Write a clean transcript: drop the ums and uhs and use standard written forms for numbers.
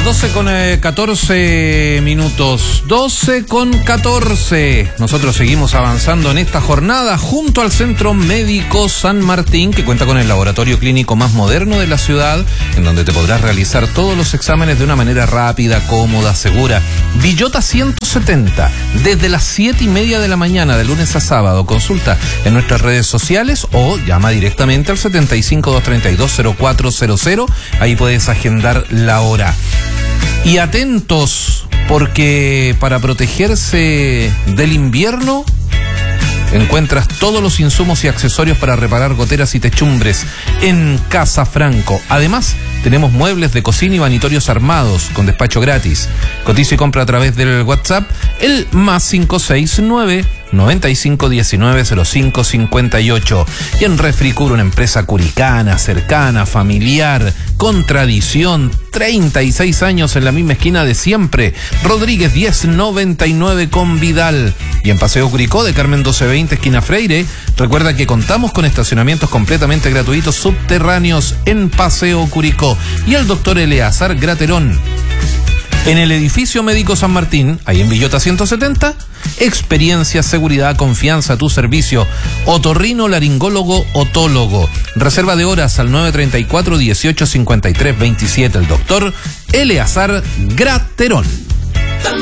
12 con 14 minutos. 12 con 14. Nosotros seguimos avanzando en esta jornada junto al Centro Médico San Martín, que cuenta con el laboratorio clínico más moderno de la ciudad, en donde te podrás realizar todos los exámenes de una manera rápida, cómoda, segura. Villota 170, desde las 7:30 de la mañana, de lunes a sábado. Consulta en nuestras redes sociales o llama directamente al 75-232-0400. Ahí puedes agendar la hora. Y atentos, porque para protegerse del invierno encuentras todos los insumos y accesorios para reparar goteras y techumbres en Casa Franco. Además, tenemos muebles de cocina y vanitorios armados con despacho gratis. Cotiza y compra a través del WhatsApp, el +569 95190558. Y en Refricur, una empresa curicana, cercana, familiar, con tradición, 36 años en la misma esquina de siempre. Rodríguez 1099 con Vidal. Y en Paseo Curicó de Carmen 1220, esquina Freire. Recuerda que contamos con estacionamientos completamente gratuitos subterráneos en Paseo Curicó. Y el doctor Eleazar Graterón, en el edificio médico San Martín, ahí en Villota 170, experiencia, seguridad, confianza a tu servicio. Otorrino laringólogo otólogo. Reserva de horas al 934-1853-27. El doctor Eleazar Graterón.